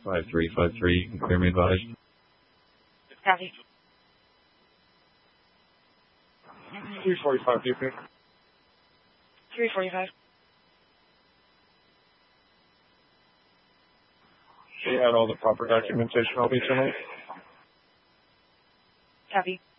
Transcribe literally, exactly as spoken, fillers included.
five three five three, can clear me advised. Copy. three forty-five, D P. three forty-five. We had all the proper documentation. I'll be tonight. Copy.